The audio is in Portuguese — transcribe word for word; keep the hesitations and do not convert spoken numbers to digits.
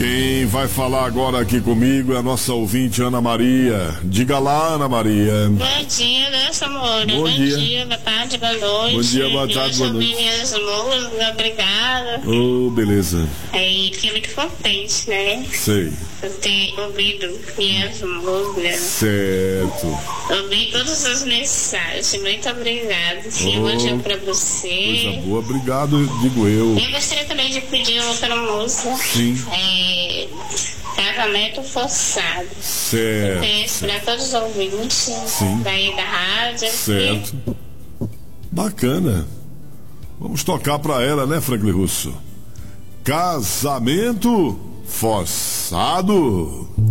Quem vai falar agora aqui comigo é a nossa ouvinte Ana Maria. Diga lá, Ana Maria. Bom dia, né, amor? Bom, Bom dia. dia, boa tarde, boa noite. Bom dia, boa tarde, boa noite. Minhas músicas, obrigada. Oh, beleza. Aí, fiquei muito contente, né? Sei. Por ter ouvido minhas músicas. Certo. Ouvi todas as mensagens. Muito obrigada. Sim, Oh, bom dia pra você. Coisa boa, obrigado, digo eu. Eu gostaria também de pedir outra música. Sim. É, Casamento Forçado. Certo. Peço para todos os ouvintes. Sim. Daí da rádio. Certo. Bacana. Vamos tocar pra ela, né, Franklin Russo? Casamento Forçado.